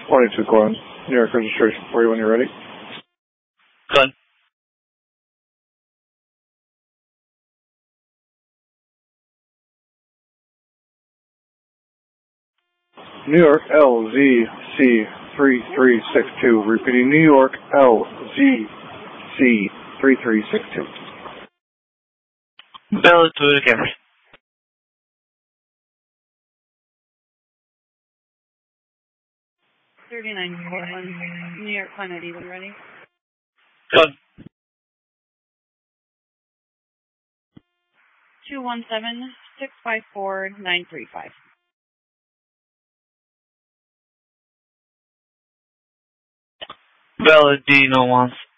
22 Glen, New York registration for you when you're ready. Glen. New York LZC 3362. Repeating, New York LZC 3362. Bella to the camera. New York Climate Even ready? Glen. 217-654-935. Bella Dino wants